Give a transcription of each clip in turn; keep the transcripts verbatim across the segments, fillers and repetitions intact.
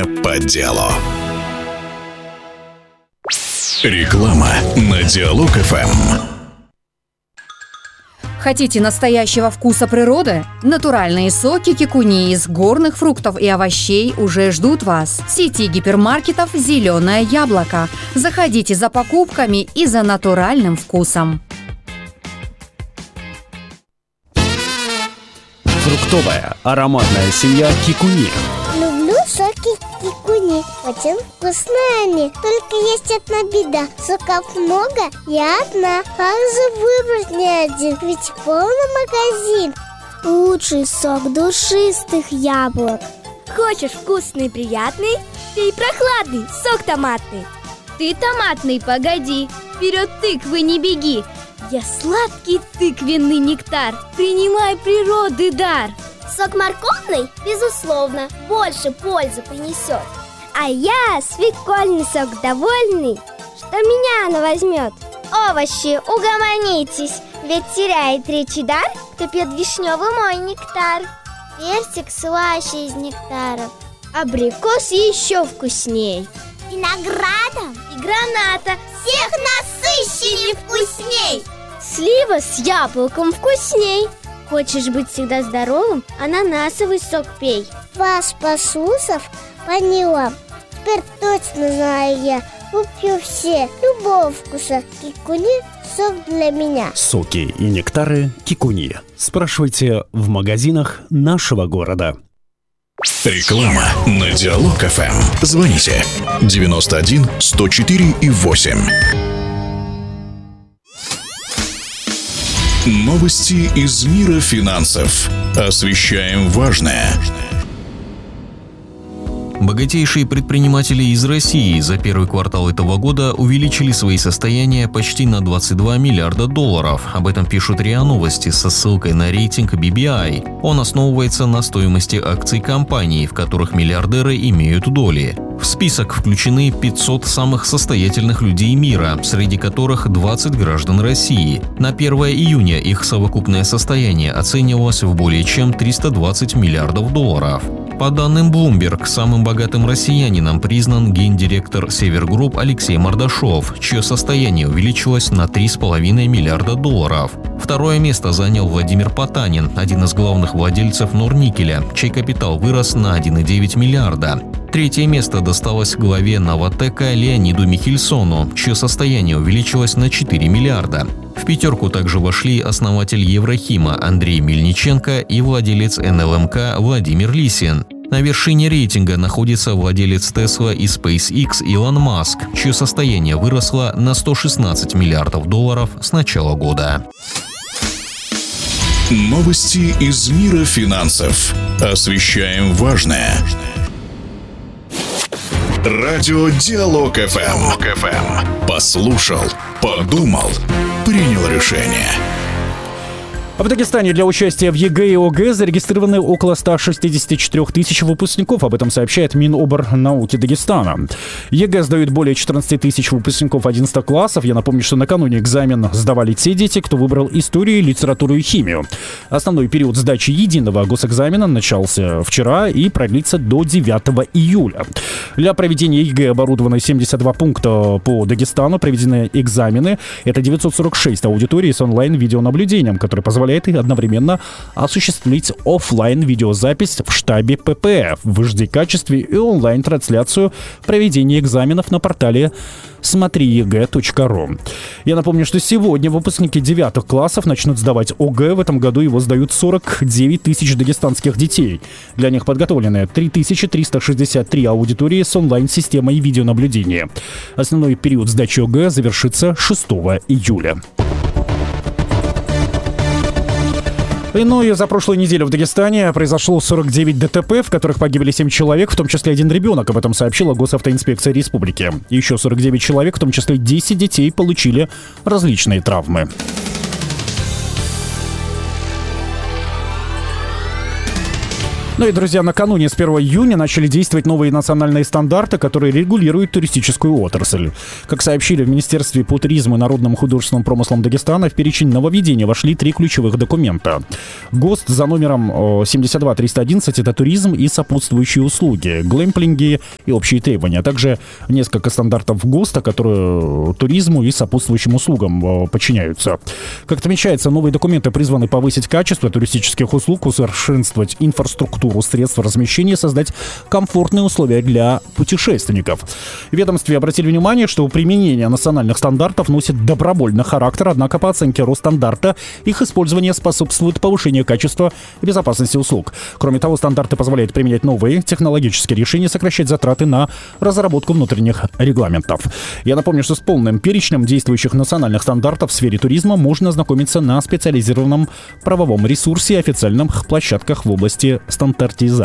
по делу. Реклама на Диалог эф эм. Хотите настоящего вкуса природы? Натуральные соки кикуни из горных фруктов и овощей уже ждут вас. В сети гипермаркетов «Зеленое яблоко». Заходите за покупками и за натуральным вкусом. Фруктовая ароматная семья кикуни. Люблю соки кикуни, очень вкусные они. Только есть одна беда, соков много, я одна. Как же выбрать не один, ведь полный магазин. Лучший сок душистых яблок. Хочешь вкусный и приятный? Пей прохладный, сок томатный. Ты томатный, погоди, вперед тыквы не беги. Я сладкий тыквенный нектар, принимай природы дар. Сок морковный, безусловно, больше пользы принесет. А я свекольный сок довольный, что меня она возьмет. Овощи, угомонитесь, ведь теряет речи дар, кто пьет вишневый мой нектар. Персик слаще из нектаров, абрикос еще вкусней. Виноградом и граната всех насыщеннее вкусней. Слива с яблоком вкусней. Хочешь быть всегда здоровым? Ананасовый сок пей. Вас послушав, поняла. Теперь точно знаю я. Куплю все, любого вкуса. Кикуни – сок для меня. Соки и нектары кикуни. Спрашивайте в магазинах нашего города. Реклама на Диалог эф эм. Звоните девяносто один сто четыре и восемь. Новости из мира финансов. Освещаем важное. Богатейшие предприниматели из России за первый квартал этого года увеличили свои состояния почти на двадцать два миллиарда долларов. Об этом пишут РИА Новости со ссылкой на рейтинг би би ай. Он основывается на стоимости акций компаний, в которых миллиардеры имеют доли. В список включены пятьсот самых состоятельных людей мира, среди которых двадцать граждан России. На первое июня их совокупное состояние оценивалось в более чем триста двадцать миллиардов долларов. По данным Bloomberg, самым богатым россиянином признан гендиректор Севергрупп Алексей Мордашов, чье состояние увеличилось на три с половиной миллиарда долларов. Второе место занял Владимир Потанин, один из главных владельцев Норникеля, чей капитал вырос на один и девять миллиарда. Третье место досталось главе Новатэка Леониду Михельсону, чье состояние увеличилось на четыре миллиарда. В пятерку также вошли основатель Еврохима Андрей Мельниченко и владелец эн эл эм ка Владимир Лисин. На вершине рейтинга находится владелец Tesla и SpaceX Илон Маск, чье состояние выросло на сто шестнадцать миллиардов долларов с начала года. Новости из мира финансов. Освещаем важное. Радио Диалог эф эм. Послушал, подумал, принял решение. В Дагестане для участия в ЕГЭ и ОГЭ зарегистрированы около ста шестидесяти четырёх тысяч выпускников. Об этом сообщает Миноборнауки Дагестана. ЕГЭ сдают более четырнадцати тысяч выпускников одиннадцатых классов. Я напомню, что накануне экзамен сдавали те дети, кто выбрал историю, литературу и химию. Основной период сдачи единого госэкзамена начался вчера и продлится до девятого июля. Для проведения ЕГЭ оборудованы семьдесят два пункта по Дагестану. Проведены экзамены. Это девятьсот сорок шесть аудиторий с онлайн-видеонаблюдением, которые позволяют и одновременно осуществить офлайн видеозапись в штабе пэ пэ эф в эйч ди-качестве и онлайн-трансляцию проведения экзаменов на портале смотри е гэ точка ру. Я напомню, что сегодня выпускники девятых классов начнут сдавать ОГЭ. В этом году его сдают сорок девять тысяч дагестанских детей. Для них подготовлены три тысячи триста шестьдесят три аудитории с онлайн-системой видеонаблюдения. Основной период сдачи ОГЭ завершится шестого июля. Ну и за прошлую неделю в Дагестане произошло сорок девять дэ тэ пэ, в которых погибли семь человек, в том числе один ребенок. Об этом сообщила Госавтоинспекция республики. Еще сорок девять человек, в том числе десять детей, получили различные травмы. Ну и, друзья, накануне с первого июня начали действовать новые национальные стандарты, которые регулируют туристическую отрасль. Как сообщили в Министерстве по туризму и народным художественным промыслам Дагестана, в перечень нововведений вошли три ключевых документа. ГОСТ за номером семьдесят два триста одиннадцать – это туризм и сопутствующие услуги, глэмплинги и общие требования, а также несколько стандартов ГОСТа, которые туризму и сопутствующим услугам подчиняются. Как отмечается, новые документы призваны повысить качество туристических услуг, усовершенствовать инфраструктуру средств размещения, создать комфортные условия для путешественников. В ведомстве обратили внимание, что применение национальных стандартов носит добровольный характер, однако по оценке Росстандарта их использование способствует повышению качества и безопасности услуг. Кроме того, стандарты позволяют применять новые технологические решения, сокращать затраты на разработку внутренних регламентов. Я напомню, что с полным перечнем действующих национальных стандартов в сфере туризма можно ознакомиться на специализированном правовом ресурсе и официальных площадках в области стандартизации.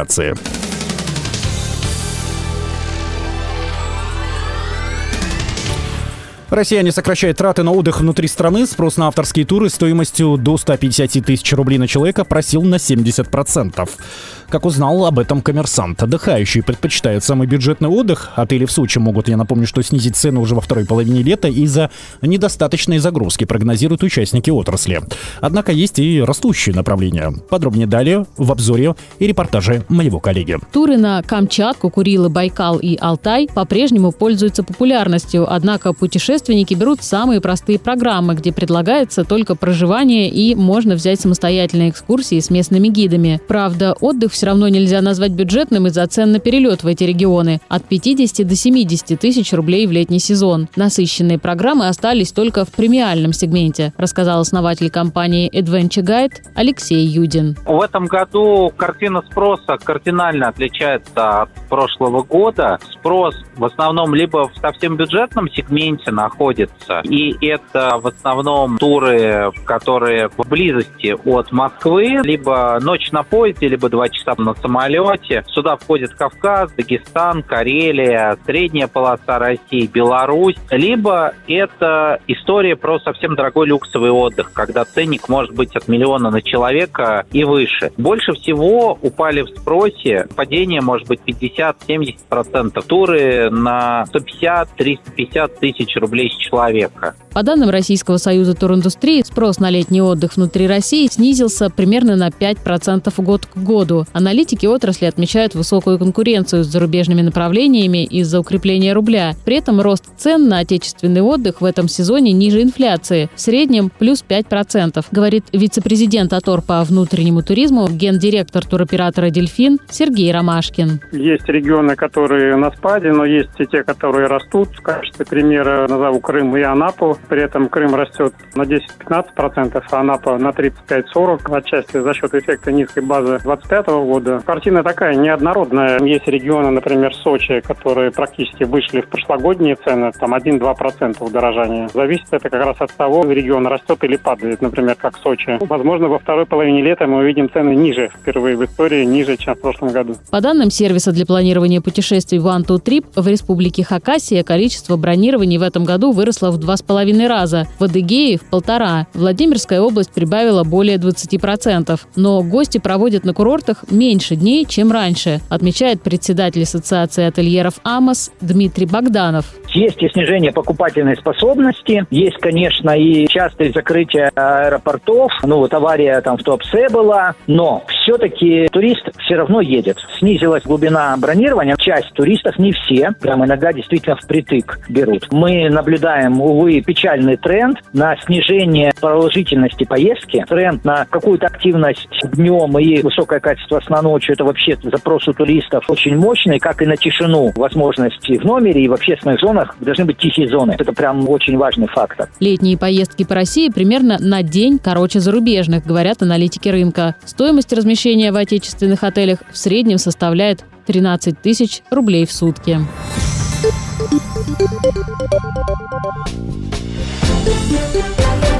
Россияне сокращают траты на отдых внутри страны. Спрос на авторские туры стоимостью до ста пятидесяти тысяч рублей на человека просел на семьдесят процентов. Как узнал об этом «Коммерсант», отдыхающие предпочитают самый бюджетный отдых. Отели в Сочи могут, я напомню, что снизить цены уже во второй половине лета из-за недостаточной загрузки, прогнозируют участники отрасли. Однако есть и растущие направления. Подробнее далее в обзоре и репортаже моего коллеги. Туры на Камчатку, Курилы, Байкал и Алтай по-прежнему пользуются популярностью, однако путешественники берут самые простые программы, где предлагается только проживание и можно взять самостоятельные экскурсии с местными гидами. Правда, отдых все равно нельзя назвать бюджетным из-за цен на перелет в эти регионы – от пятидесяти до семидесяти тысяч рублей в летний сезон. Насыщенные программы остались только в премиальном сегменте, рассказал основатель компании Adventure Guide Алексей Юдин. В этом году картина спроса кардинально отличается от прошлого года. Спрос в основном либо в совсем бюджетном сегменте находится, и это в основном туры, которые в близости от Москвы, либо ночь на поезде, либо два часа на самолете. Сюда входит Кавказ, Дагестан, Карелия, средняя полоса России, Беларусь. Либо это история про совсем дорогой люксовый отдых, когда ценник может быть от миллиона на человека и выше. Больше всего упали в спросе, падение может быть пятьдесят-семьдесят процентов. Туры на сто пятьдесят - триста пятьдесят тысяч рублей с человека. По данным Российского союза туриндустрии, спрос на летний отдых внутри России снизился примерно на пять процентов год к году. Аналитики отрасли отмечают высокую конкуренцию с зарубежными направлениями из-за укрепления рубля. При этом рост цен на отечественный отдых в этом сезоне ниже инфляции. В среднем плюс пять процентов, говорит вице-президент АТОР по внутреннему туризму, гендиректор туроператора «Дельфин» Сергей Ромашкин. Есть регионы, которые на спаде, но есть и те, которые растут. В качестве примера назову Крым и Анапу. При этом Крым растет на десять-пятнадцать процентов, а Анапа на тридцать пять - сорок процентов, отчасти за счет эффекта низкой базы двадцать пятого года. Картина такая неоднородная. Есть регионы, например, Сочи, которые практически вышли в прошлогодние цены, там один-два процента удорожания. Зависит это как раз от того, регион растет или падает, например, как Сочи. Возможно, во второй половине лета мы увидим цены ниже, впервые в истории ниже, чем в прошлом году. По данным сервиса для планирования путешествий One Two Trip, в республике Хакасия количество бронирований в этом году выросло в два с половиной раза, в Адыгее – в полтора. Владимирская область прибавила более двадцати процентов. Но гости проводят на курортах меньше дней, чем раньше, отмечает председатель Ассоциации ательеров АМОС Дмитрий Богданов. Есть и снижение покупательной способности, есть, конечно, и частые закрытия аэропортов. Ну вот авария там в Туапсе была, но все-таки турист все равно едет. Снизилась глубина бронирования. Часть туристов, не все, прям иногда действительно впритык берут. Мы наблюдаем, увы, печальный тренд на снижение продолжительности поездки. Тренд на какую-то активность днем и высокое качество сна ночью. Это вообще запрос у туристов очень мощный, как и на тишину. Возможности в номере и в общественных зонах должны быть тихие зоны. Это прям очень важный фактор. Летние поездки по России примерно на день короче зарубежных, говорят аналитики рынка. Стоимость размещения в отечественных отелях в среднем составляет тринадцать тысяч рублей в сутки. Thank you.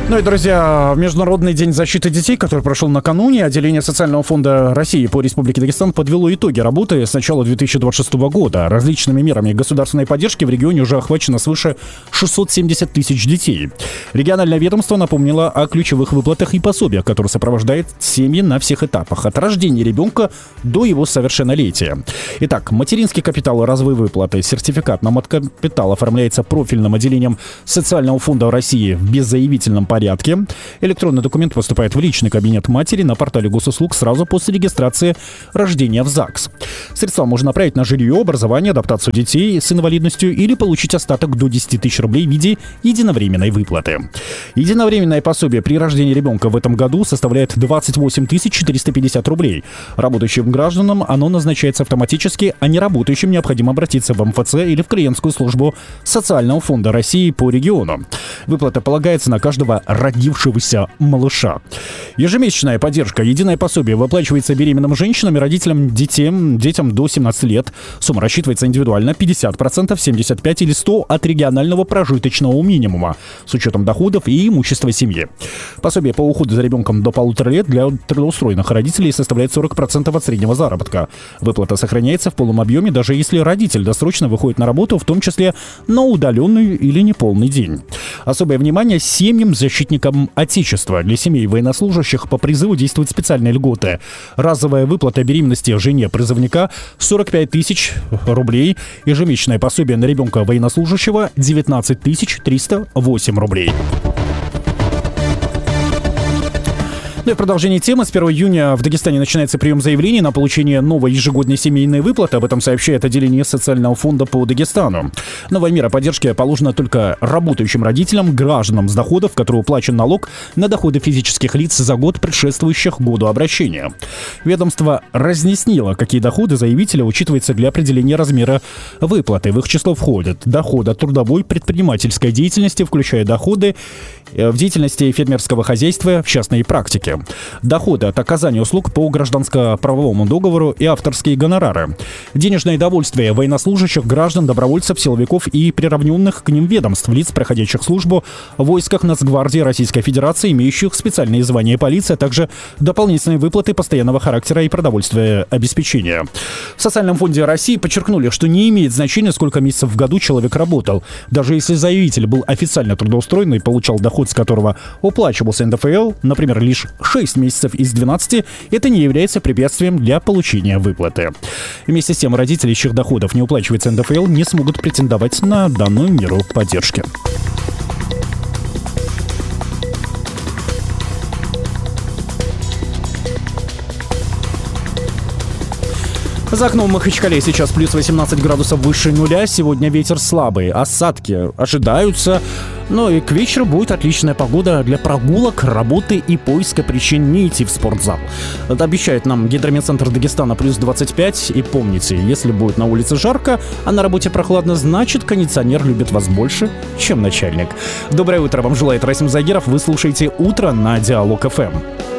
Ну и, друзья, Международный день защиты детей, который прошел накануне, отделение Социального фонда России по Республике Дагестан подвело итоги работы с начала две тысячи двадцать шестого года. Различными мерами государственной поддержки в регионе уже охвачено свыше шестьсот семьдесят тысяч детей. Региональное ведомство напомнило о ключевых выплатах и пособиях, которые сопровождают семьи на всех этапах, от рождения ребенка до его совершеннолетия. Итак, материнский капитал, разовые выплаты, сертификат на маткапитал оформляется профильным отделением Социального фонда России в беззаявительном порядке. порядке. Электронный документ поступает в личный кабинет матери на портале госуслуг сразу после регистрации рождения в ЗАГС. Средства можно направить на жилье, образование, адаптацию детей с инвалидностью или получить остаток до десять тысяч рублей в виде единовременной выплаты. Единовременное пособие при рождении ребенка в этом году составляет двадцать восемь тысяч четыреста пятьдесят рублей. Работающим гражданам оно назначается автоматически, а не работающим необходимо обратиться в эм эф цэ или в клиентскую службу Социального фонда России по региону. Выплата полагается на каждого родившегося малыша. Ежемесячная поддержка, единое пособие выплачивается беременным женщинам и родителям детям, детям до семнадцати лет. Сумма рассчитывается индивидуально: пятьдесят процентов, семьдесят пять процентов или сто процентов от регионального прожиточного минимума с учетом доходов и имущества семьи. Пособие по уходу за ребенком до полутора лет для трудоустроенных родителей составляет сорок процентов от среднего заработка. Выплата сохраняется в полном объеме, даже если родитель досрочно выходит на работу, в том числе на удаленный или неполный день. Особое внимание семьям защитникам Отечества. Для семей военнослужащих по призыву действуют специальные льготы. Разовая выплата беременности жене призывника сорок пять тысяч рублей. Ежемесячное пособие на ребенка военнослужащего девятнадцать тысяч триста восемь рублей. Ну и в продолжении темы, с первого июня в Дагестане начинается прием заявлений на получение новой ежегодной семейной выплаты. Об этом сообщает отделение Социального фонда по Дагестану. Новая мера поддержки положена только работающим родителям, гражданам с доходов, в которые уплачен налог на доходы физических лиц за год, предшествующих году обращения. Ведомство разъяснило, какие доходы заявителя учитываются для определения размера выплаты. В их число входят доходы от трудовой предпринимательской деятельности, включая доходы в деятельности фермерского хозяйства в частной практике, доходы от оказания услуг по гражданско-правовому договору и авторские гонорары, денежное довольствие военнослужащих, граждан, добровольцев, силовиков и приравненных к ним ведомств, лиц, проходящих службу в войсках Нацгвардии Российской Федерации, имеющих специальные звания полиции, а также дополнительные выплаты постоянного характера и продовольствия обеспечения. В Социальном фонде России подчеркнули, что не имеет значения, сколько месяцев в году человек работал. Даже если заявитель был официально трудоустроен и получал доход, с которого уплачивался эн дэ эф эл, например, лишь шесть месяцев из двенадцати, это не является препятствием для получения выплаты. Вместе с тем, родители, чьих доходов не уплачивается эн дэ эф эл, не смогут претендовать на данную меру поддержки. За окном в Махачкале сейчас плюс восемнадцать градусов выше нуля. Сегодня ветер слабый. Осадки ожидаются. Ну и к вечеру будет отличная погода для прогулок, работы и поиска причин не идти в спортзал. Это обещает нам Гидрометцентр Дагестана плюс двадцать пять. И помните, если будет на улице жарко, а на работе прохладно, значит кондиционер любит вас больше, чем начальник. Доброе утро вам желает Расим Загиров. Вы слушаете «Утро» на Диалог эф эм.